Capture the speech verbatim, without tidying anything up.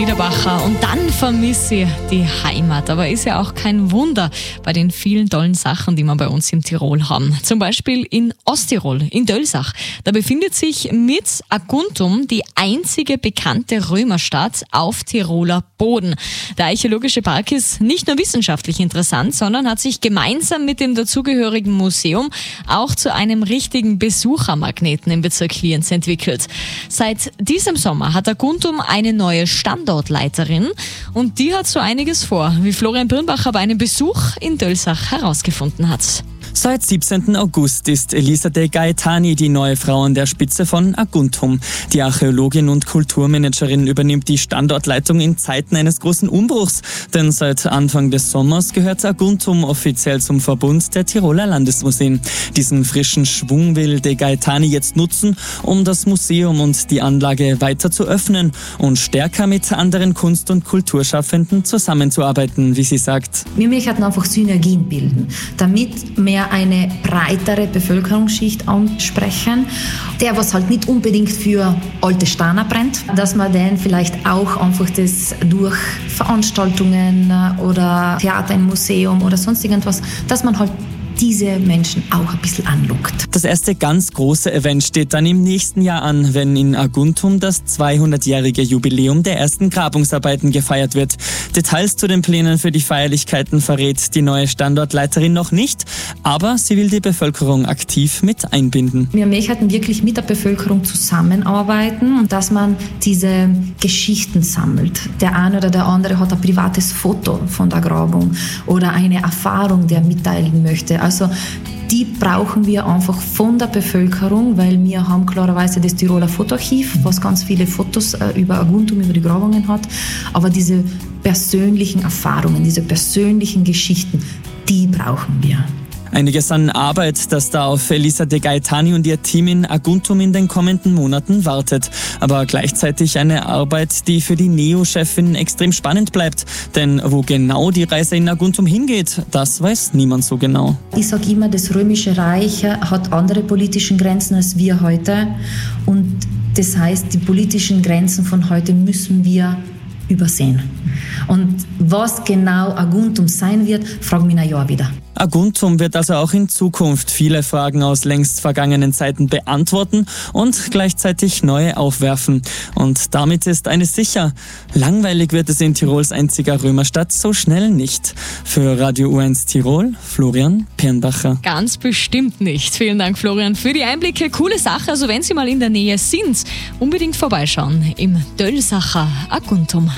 Niederbacher und dann vermisse ich die Heimat. Aber ist ja auch kein Wunder bei den vielen tollen Sachen, die wir bei uns in Tirol haben. Zum Beispiel in Osttirol, in Dölsach. Da befindet sich mit Aguntum die einzige bekannte Römerstadt auf Tiroler Boden. Der archäologische Park ist nicht nur wissenschaftlich interessant, sondern hat sich gemeinsam mit dem dazugehörigen Museum auch zu einem richtigen Besuchermagneten im Bezirk Lienz entwickelt. Seit diesem Sommer hat Aguntum eine neue Standortleiterin und die hat so einiges vor, wie Florian Birnbacher bei einem Besuch in Dölsach herausgefunden hat. Seit siebzehnten August ist Elisa De Gaetani die neue Frau an der Spitze von Aguntum. Die Archäologin und Kulturmanagerin übernimmt die Standortleitung in Zeiten eines großen Umbruchs. Denn seit Anfang des Sommers gehört Aguntum offiziell zum Verbund der Tiroler Landesmuseen. Diesen frischen Schwung will De Gaetani jetzt nutzen, um das Museum und die Anlage weiter zu öffnen und stärker mit anderen Kunst- und Kulturschaffenden zusammenzuarbeiten, wie sie sagt. Wir möchten einfach Synergien bilden, damit mehr eine breitere Bevölkerungsschicht ansprechen, der was halt nicht unbedingt für alte Steine brennt, dass man dann vielleicht auch einfach das durch Veranstaltungen oder Theater im Museum oder sonst irgendwas, dass man halt diese Menschen auch ein bisschen anlockt. Das erste ganz große Event steht dann im nächsten Jahr an, wenn in Aguntum das zweihundertjährige Jubiläum der ersten Grabungsarbeiten gefeiert wird. Details zu den Plänen für die Feierlichkeiten verrät die neue Standortleiterin noch nicht, aber sie will die Bevölkerung aktiv mit einbinden. Wir möchten wirklich mit der Bevölkerung zusammenarbeiten und dass man diese Geschichten sammelt. Der eine oder der andere hat ein privates Foto von der Grabung oder eine Erfahrung, die er mitteilen möchte. Also die brauchen wir einfach von der Bevölkerung, weil wir haben klarerweise das Tiroler Fotoarchiv, was ganz viele Fotos äh, über Aguntum, über die Grabungen hat. Aber diese persönlichen Erfahrungen, diese persönlichen Geschichten, die brauchen wir. Einiges an Arbeit, das da auf Elisa De Gaetani und ihr Team in Aguntum in den kommenden Monaten wartet. Aber gleichzeitig eine Arbeit, die für die Neo-Chefin extrem spannend bleibt. Denn wo genau die Reise in Aguntum hingeht, das weiß niemand so genau. Ich sage immer, das Römische Reich hat andere politische Grenzen als wir heute. Und das heißt, die politischen Grenzen von heute müssen wir übersehen. Und was genau Aguntum sein wird, fragen wir in ein Jahr wieder. Aguntum wird also auch in Zukunft viele Fragen aus längst vergangenen Zeiten beantworten und gleichzeitig neue aufwerfen. Und damit ist eines sicher: langweilig wird es in Tirols einziger Römerstadt so schnell nicht. Für Radio U eins Tirol, Florian Birnbacher. Ganz bestimmt nicht. Vielen Dank, Florian, für die Einblicke. Coole Sache. Also wenn Sie mal in der Nähe sind, unbedingt vorbeischauen im Dölsacher Aguntum.